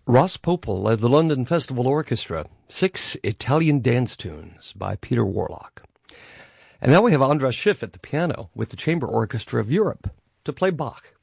Ross Popel led the London Festival Orchestra, 6 Italian dance tunes by Peter Warlock. And now we have Andras Schiff at the piano with the Chamber Orchestra of Europe to play Bach.